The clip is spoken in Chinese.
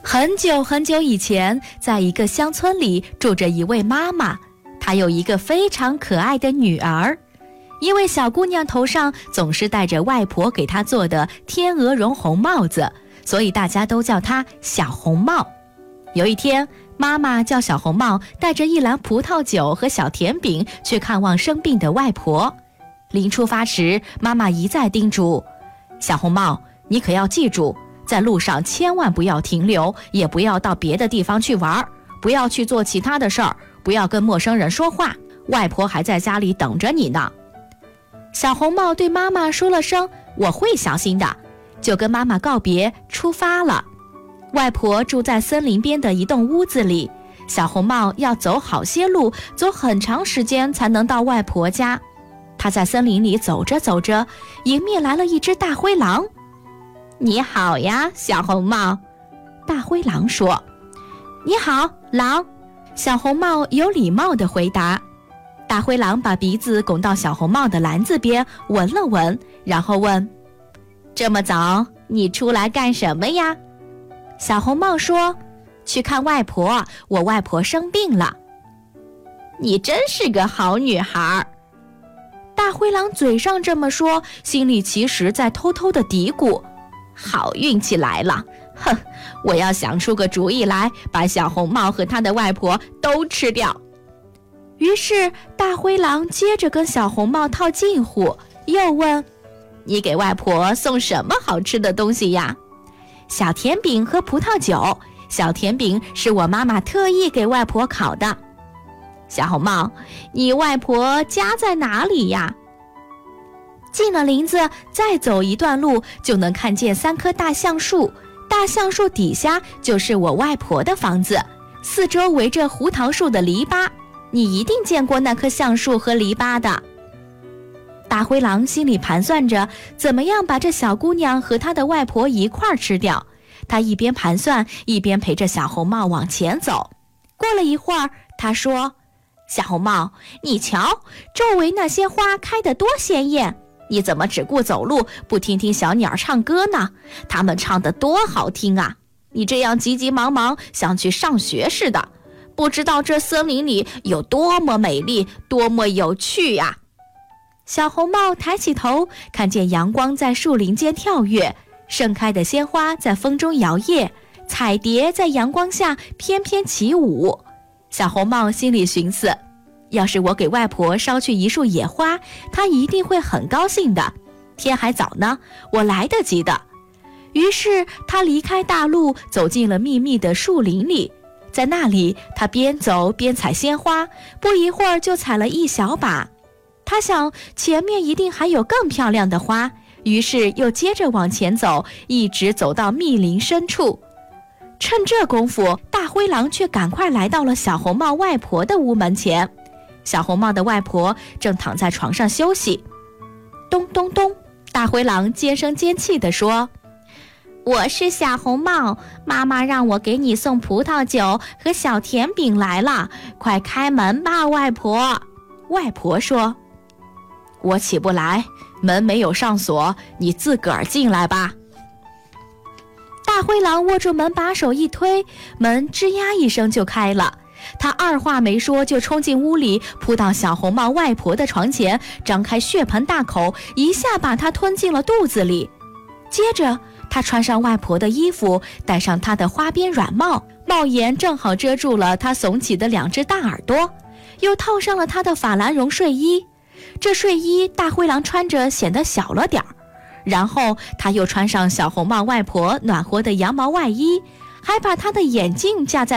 很久很久以前，在一个乡村里住着一位妈妈，她有一个非常可爱的女儿。因为小姑娘头上总是戴着外婆给她做的天鹅绒红帽子，所以大家都叫她小红帽。有一天，妈妈叫小红帽带着一篮葡萄酒和小甜饼去看望生病的外婆。临出发时，妈妈一再叮嘱小红帽，你可要记住，在路上千万不要停留，也不要到别的地方去玩，不要去做其他的事儿，不要跟陌生人说话，外婆还在家里等着你呢。小红帽对妈妈说了声我会小心的，就跟妈妈告别出发了。外婆住在森林边的一栋屋子里，小红帽要走好些路，走很长时间才能到外婆家。她在森林里走着走着，迎面来了一只大灰狼。你好呀，小红帽，大灰狼说。你好，狼，小红帽有礼貌地回答。大灰狼把鼻子拱到小红帽的篮子边，闻了闻，然后问：这么早，你出来干什么呀？小红帽说：去看外婆，我外婆生病了。你真是个好女孩。大灰狼嘴上这么说，心里其实在偷偷地嘀咕：好运气来了，哼，我要想出个主意来，把小红帽和她的外婆都吃掉。于是大灰狼接着跟小红帽套近乎，又问：你给外婆送什么好吃的东西呀？小甜饼和葡萄酒，小甜饼是我妈妈特意给外婆烤的。小红帽，你外婆家在哪里呀？进了林子，再走一段路就能看见3棵大橡树，大橡树底下就是我外婆的房子，四周围着胡桃树的篱笆，你一定见过那棵橡树和篱笆的。大灰狼心里盘算着怎么样把这小姑娘和她的外婆一块儿吃掉，他一边盘算一边陪着小红帽往前走。过了一会儿，他说：小红帽，你瞧，周围那些花开得多鲜艳，你怎么只顾走路，不听听小鸟唱歌呢？它们唱得多好听啊！你这样急急忙忙，像去上学似的，不知道这森林里有多么美丽，多么有趣呀！小红帽抬起头，看见阳光在树林间跳跃，盛开的鲜花在风中摇曳，彩蝶在阳光下翩翩起舞。小红帽心里寻思，要是我给外婆捎去一束野花，她一定会很高兴的。天还早呢，我来得及的。于是她离开大路，走进了密密的树林里。在那里，她边走边采鲜花，不一会儿就采了一小把。她想前面一定还有更漂亮的花，于是又接着往前走，一直走到密林深处。趁这功夫，大灰狼却赶快来到了小红帽外婆的屋门前。小红帽的外婆正躺在床上休息。咚咚咚，大灰狼尖声尖气地说：我是小红帽，妈妈让我给你送葡萄酒和小甜饼来了，快开门吧，外婆。外婆说：我起不来，门没有上锁，你自个儿进来吧。大灰狼握住门把手一推，门吱呀一声就开了。他二话没说就冲进屋里，扑到小红帽外婆的床前，张开血盆大口，一下把她吞进了肚子里。接着他穿上外婆的衣服，戴上她的花边软帽，帽檐正好遮住了她耸起的2只大耳朵，又套上了她的法兰绒睡衣。这睡衣大灰狼穿着显得小了点儿，然后他又穿上小红帽外婆暖和的羊毛外衣，还把她的眼镜架在